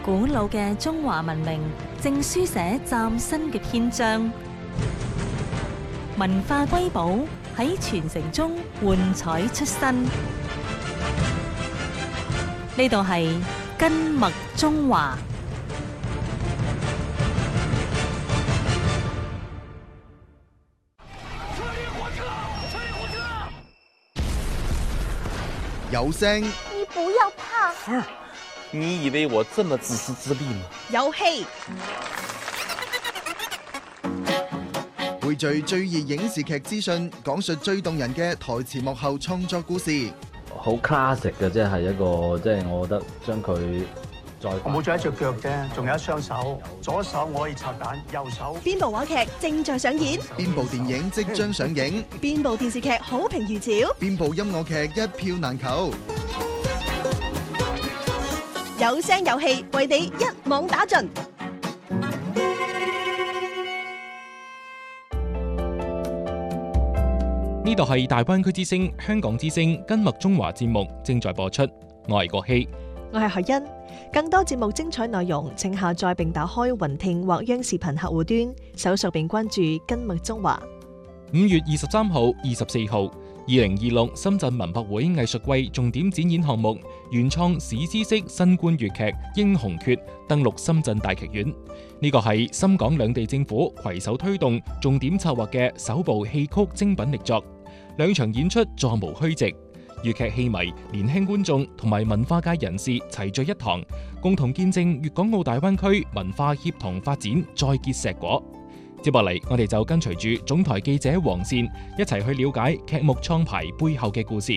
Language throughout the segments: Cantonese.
古老嘅中華文明正書寫嶄新嘅篇章，文化瑰寶喺傳承中喚彩出新。呢度係根脈中華。 有聲， 你不要怕。 你以為我這麼自私自利嗎？ 有戲， 匯聚最熱影視劇資訊，講述最動人嘅台前幕後創作故事。 好 classic 嘅，即係一個，即係我覺得將佢再我冇咗一隻腳啫，仲有一雙手，左手我可以拆彈，右手。 邊部話劇正在上演？ 邊部電影即將上映？ 邊部電視劇好評如潮？ 邊部音樂劇一票難求？ 有聲有戲，為你一網打盡。 呢度係大灣區之聲、香港之聲根脈中華節目正在播出，我係國希， 我係海欣。更多節目精彩內容，請下載並打開雲聽或央視頻客戶端，搜索並關注根脈中華。 5月23號、24號，2026深圳文博會藝術季重點展演項目原創史詩式新冠粵劇《英雄訣》登陸深圳大劇院。呢個係深港兩地政府攜手推動、重點策劃嘅首部戲曲精品力作。兩場演出座無虛席，粵劇戲迷、年輕觀眾同埋文化界人士齊聚一堂，共同見證粵港澳大灣區文化協同發展再結碩果。接落嚟，我哋就跟隨住總台記者黃倩一齊去了解劇目創排背後嘅故事。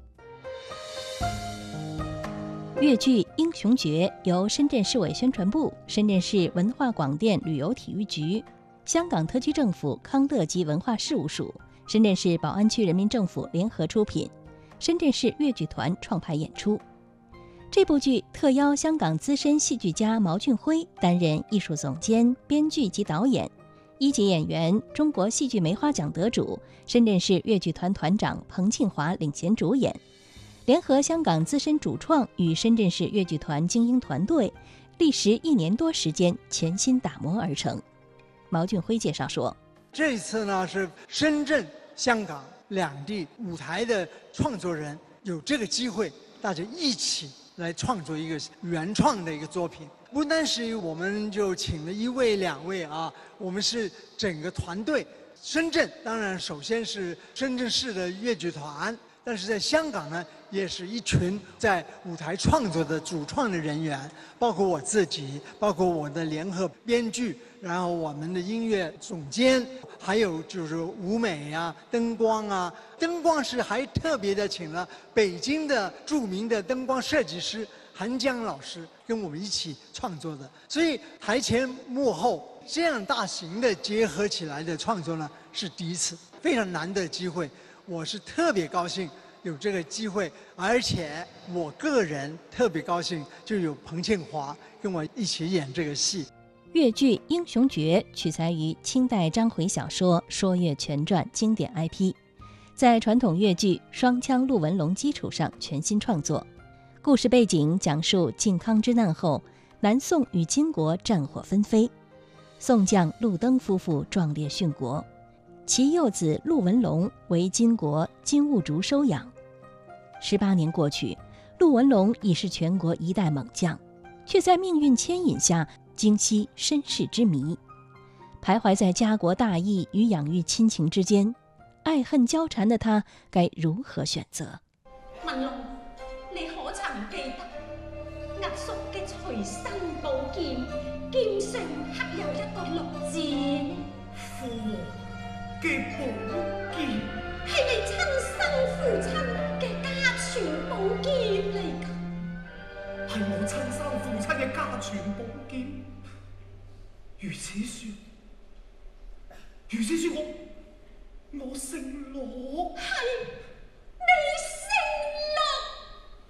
粵劇《英雄訣》由深圳市委宣傳部、深圳市文化廣電旅遊體育局、香港特區政府康樂及文化事務署、深圳市寶安區人民政府聯合出品，深圳市粵劇團創排演出。這部劇特邀香港資深戲劇家毛俊輝擔任藝術總監、編劇及導演，一級演員、中國戲劇梅花獎得主、深圳市粵劇團團長彭慶華領銜主演，聯合香港資深主創與深圳市粵劇團精英團隊，歷時1年多時間全新打磨而成。毛俊輝介紹說， 這一次呢是深圳、香港兩地舞台的創作人有這個機會，大家一起來創作一個原創的一個作品。不單是我們就請了1位、2位啊，我們是整個團隊。深圳當然首先是深圳市的粵劇團，但是在香港呢，也是一群在舞台創作的主創的人員，包括我自己，包括我的聯合編劇，然後我們的音樂總監，還有就是舞美啊、燈光啊。燈光是還特別的請了北京的著名的燈光設計師韓江老師跟我們一起創作的，所以台前幕後這樣大型的結合起來的創作呢，是第一次，非常難得的機會。我是特別高興有這個機會，而且我個人特別高興就有彭慶華跟我一起演這個戲。 粵劇《英雄訣》取材於清代章回小說《說岳全傳》經典 IP， 在傳統粵劇雙腔陸文龍基礎上全新創作。故事背景講述靖康之難後，南宋與金國戰火紛飛，宋將陸登夫婦壯烈殉國，其幼子陸文龍為金國金兀術收養。18年過去，陸文龍已是全國一代猛將，卻在命運牽引下驚悉身世之謎，徘徊在家國大義與養育親情之間，愛恨交纏的他該如何選擇？ 文龍，你可曾記得壓叔嘅隨身寶劍，劍上刻有一個六字？ 父王嘅寶劍係你親生父親嘅家傳寶劍嚟㗎。 係我親生父親嘅家傳寶劍。如此說，我姓羅。 係你